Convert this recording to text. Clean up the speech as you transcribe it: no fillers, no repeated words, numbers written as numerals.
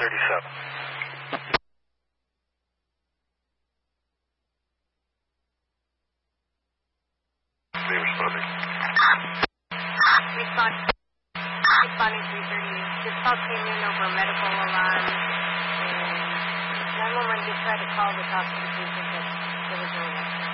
Responding 330. This call came in over a medical alarm, and 911 did try to call to talk to the patient, but there was no one.